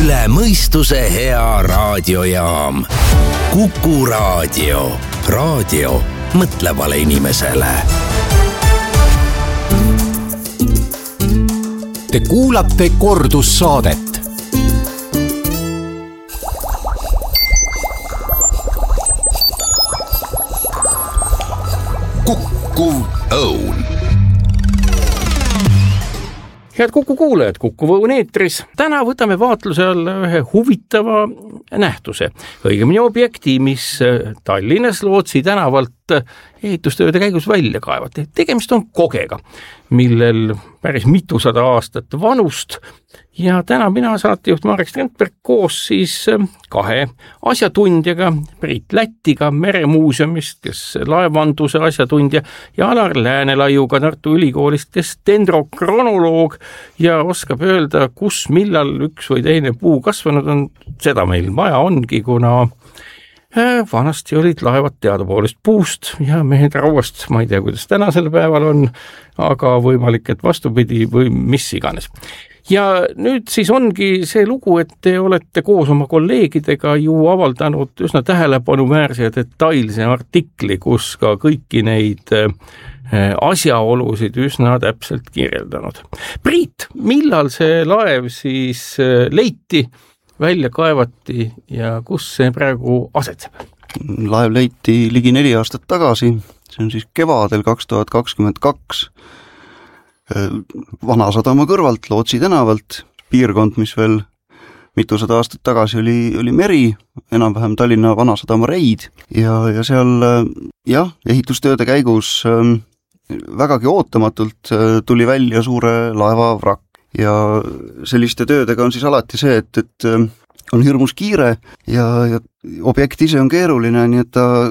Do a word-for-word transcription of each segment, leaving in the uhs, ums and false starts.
Üle mõistuse hea raadiojaam. Kuku raadio. Raadio mõtlevale inimesele. Te kuulate kordussaadet. Kuku Õun. Head Kuku kuulajad, Kuku Õun eetris. Täna võtame vaatluse alla ühe huvitava nähtuse. Õigemini objekti, mis Tallinnas Lootsi tänavalt ehitustööde käigus välja kaevati. Tegemist on kogega, millel päris mitusada aastat vanust. Ja täna mina saatejuht Marek Strandberg koos siis kahe asjatundjaga, Priit Lätiga Meremuuseumist, kes laevanduse asjatundja, ja Alar Läänelaiuga Tartu Ülikoolist, kes dendrokronoloog ja oskab öelda, kus, millal üks või teine puu kasvanud on. Seda meil vaja ongi, kuna vanasti olid laevad teadupoolest puust ja mehed rauast, ma ei tea, kuidas tänasel päeval on, aga võimalik, et vastupidi või mis iganes. Ja nüüd siis ongi see lugu, et te olete koos oma kolleegidega ju avaldanud üsna tähelepanuväärse ja detailse artikli, kus ka kõiki neid asjaolusid üsna täpselt kirjeldanud. Priit, millal see laev siis leiti, välja kaevati ja kus see praegu asetseb? Laev leiti ligi neli aastat tagasi, see on siis kevadel kaks tuhat kakskümmend kaks. Vanasadama kõrvalt, Lootsi tänavalt, piirkond, mis veel mitusada aastat tagasi oli, oli meri, enam-vähem Tallinna Vanasadama reid ja, ja seal jah, ehitustööde käigus vägagi ootamatult tuli välja suure laeva vrakk ja selliste töödega on siis alati see, et, et on hirmus kiire ja, ja objekt ise on keeruline, nii et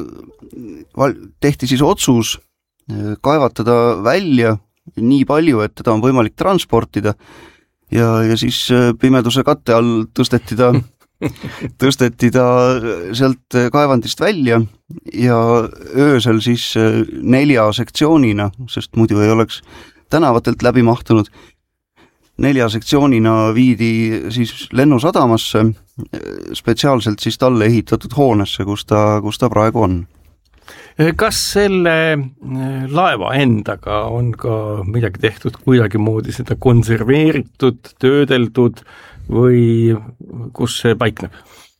ta tehti siis otsus kaevatada välja nii palju, et teda on võimalik transportida ja, ja siis pimeduse katte all tõsteti ta, tõsteti ta sealt kaevandist välja ja öösel siis nelja sektsioonina, sest muidu ei oleks tänavatelt läbi mahtunud, nelja sektsioonina viidi siis lennusadamasse, spetsiaalselt siis talle ehitatud hoonesse, kus ta, kus ta praegu on. Kas selle laeva endaga on ka midagi tehtud kuidagi moodi seda konserveeritud, töödeldud või kus see paikneb?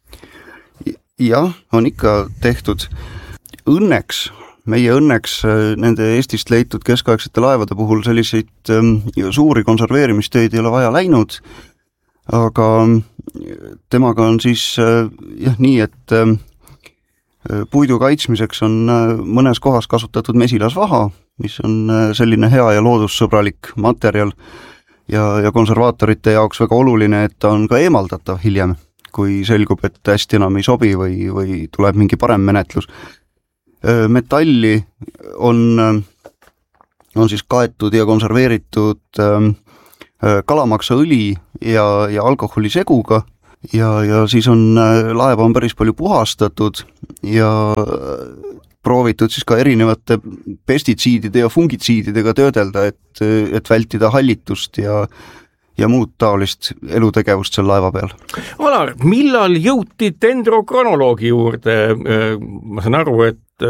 Jah, on ikka tehtud. Õnneks, meie õnneks nende Eestist leitud keskaegsete laevade puhul selliseid suuri konserveerimistöid ei ole vaja läinud, aga temaga on siis jah, nii, et puidu kaitsmiseks on mõnes kohas kasutatud mesilasvaha, mis on selline hea ja loodussõbralik materjal ja, ja konservaatorite jaoks väga oluline, et ta on ka eemaldatav hiljem, kui selgub, et hästi enam ei sobi või, või tuleb mingi parem menetlus. Metalli on, on siis kaetud ja konserveeritud kalamaksaõli ja, ja alkoholiseguga, ja, ja siis on, laeva on päris palju puhastatud ja proovitud siis ka erinevate pestitsiidide ja fungitsiididega töödelda, et, et vältida hallitust ja, ja muud taolist elutegevust seal laeva peal. Alar, millal jõuti dendrokronoloogi juurde? Ma saan aru, et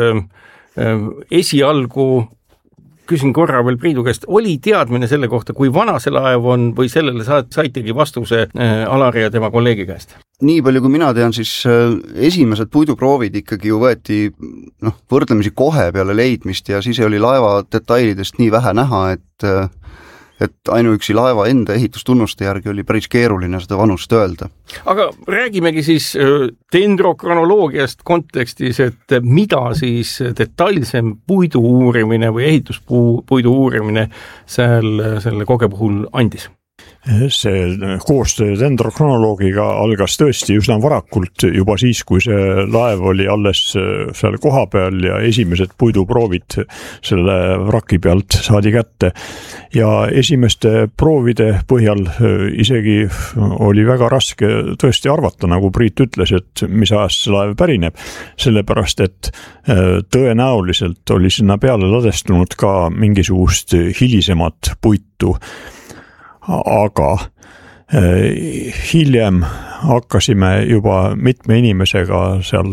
esialgu küsin korra veel Priidu käest, oli teadmine selle kohta, kui vana see laev on või sellele saitegi vastuse Alari ja tema kolleegi käest? Nii palju kui mina tean, siis esimesed puiduproovid ikkagi ju võeti noh, võrdlemisi kohe peale leidmist ja siis oli laeva detailidest nii vähe näha, et, et ainuüksi laeva enda ehitustunnuste järgi oli päris keeruline seda vanust öelda. Aga räägimegi siis dendrokronoloogiast kontekstis, et mida siis detailsem puidu uurimine või ehituspuidu uurimine seal, selle koge puhul andis? See koostöö dendrokronoloogiga algas tõesti üsna varakult, juba siis, kui see laev oli alles seal koha peal ja esimesed puiduproovid selle vraki pealt saadi kätte. Ja esimeste proovide põhjal isegi oli väga raske tõesti arvata, nagu Priit ütles, et mis ajast see laev pärineb, sellepärast et tõenäoliselt oli sinna peale ladestunud ka mingisugust hilisemat puitu. Aga Hiljem hakkasime juba mitme inimesega seal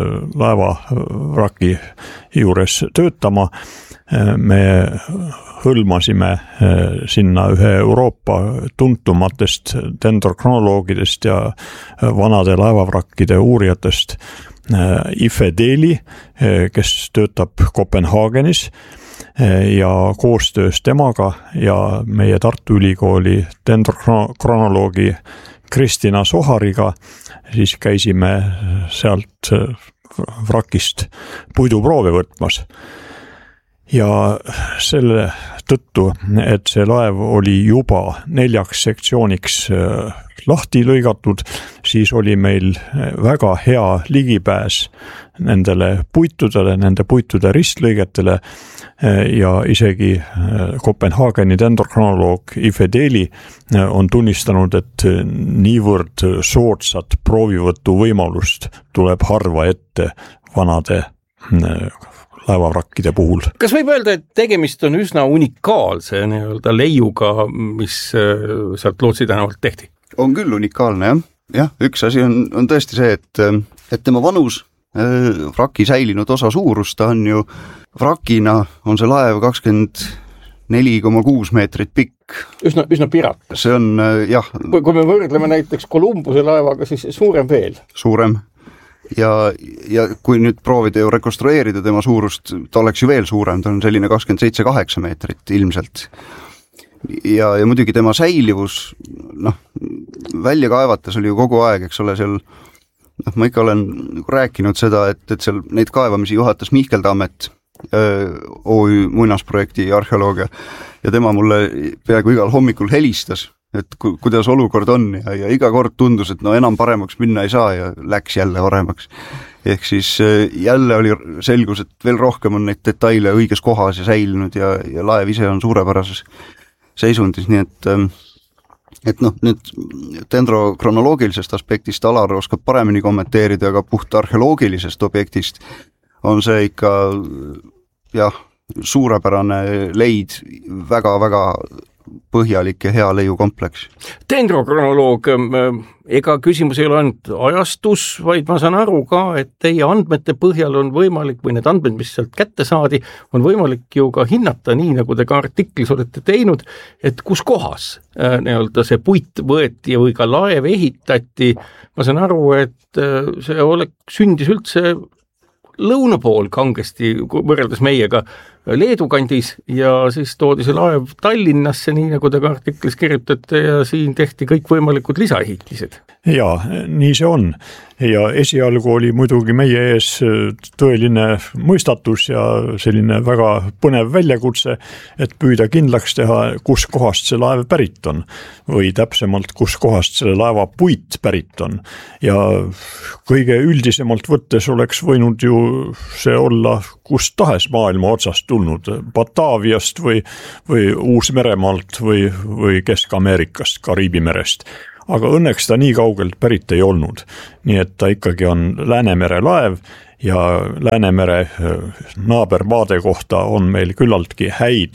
laevavraki juures töötama. Me hõlmasime sinna ühe Euroopa tuntumatest dendrokronoloogidest ja vanade laevavrakkide uurijatest Ife Deli, kes töötab Kopenhaagenis, ja koostöös temaga ja meie Tartu Ülikooli dendrokronoloogi Kristina Sohariga siis käisime sealt vrakist puiduproove võtmas. Ja selle tõttu, et see laev oli juba neljaks sektsiooniks lahti lõigatud, siis oli meil väga hea ligipääs nendele puitudele, nende puitude ristlõigetele ja isegi Kopenhaageni dendrokronoloog Ife Deli on tunnistanud, et niivõrd soodsat proovivõtu võimalust tuleb harva ette vanade laevavrakkide puhul. Kas võib öelda, et tegemist on üsna unikaalse nii-öelda leiuga, mis sealt Lootsi tänavalt tehti? On küll unikaalne, jah. Jah, üks asi on, on tõesti see, et, et tema vanus, vraki säilinud osa suurus, ta on ju vrakina on see laev kakskümmend neli koma kuus meetrit pikk. Üsna, üsna pirat. See on, jah. Kui, kui me võrdleme näiteks Columbuse laevaga, siis suurem veel. Suurem. Ja, ja kui nüüd proovida ju rekonstrueerida tema suurust, ta oleks ju veel suurem, ta on selline kakskümmend seitse koma kaheksa meetrit ilmselt. Ja, ja muidugi tema säilivus, noh, välja kaevates oli ju kogu aeg, eks ole, seal, noh, ma ikka olen rääkinud seda, et, et seal neid kaevamisi juhatas Mihkel Tammet, O Ü muinasprojekti arheoloogia, ja tema mulle peaaegu igal hommikul helistas, et ku, kuidas olukord on ja, ja iga kord tundus, et no enam paremaks minna ei saa ja läks jälle paremaks. Ehk siis jälle oli selgus, et veel rohkem on neid detaile õiges kohas ja säilinud ja, ja laev ise on suurepärases seisundis, nii et, et noh, nüüd dendrokronoloogilisest aspektist Alar oskab paremini kommenteerida, aga puht arheoloogilisest objektist on see ikka jah, suurepärane leid, väga-väga põhjalik ja hea leiukompleks. Dendrokronoloog, ega küsimus ei ole ainult ajastus, vaid ma saan aru ka, et teie andmete põhjal on võimalik, või need andmed, mis sealt kätte saadi, on võimalik ju ka hinnata nii, nagu te ka artiklis olete teinud, et kus kohas nii-öelda see puit võeti või ka laev ehitati. Ma saan aru, et see oleks, sündis üldse lõuna pool kangesti võrreldes meiega Leedu kandis ja siis toodi see laev Tallinnasse, nii nagu te ka artiklis kirjutate ja siin tehti kõik võimalikud lisaehitised. Ja, nii see on. Ja esialgu oli muidugi meie ees tõeline mõistatus ja selline väga põnev väljakutse, et püüda kindlaks teha, kus kohast see laev pärit on või täpsemalt, kus kohast selle laeva puit pärit on. Ja kõige üldisemalt võttes oleks võinud ju see olla kus tahes maailma otsast tulnud, Bataaviast või, või Uus-Meremaalt või, või Kesk-Ameerikast, Kariibi merest. Aga õnneks ta nii kaugelt pärit ei olnud. Nii et ta ikkagi on Läänemere laev ja Läänemere naabermaade kohta on meil küllaltki häid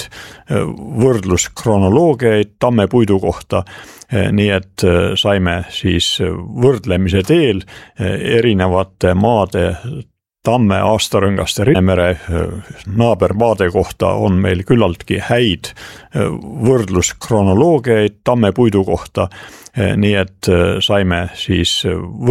võrdluskronoloogiaid tammepuidu kohta. Nii et saime siis võrdlemise teel erinevate maade tamme aastarõngaste Läänemere naabermaade kohta on meil küllaltki häid võrdluskronoloogiaid tammepuidu kohta. Nii et saime siis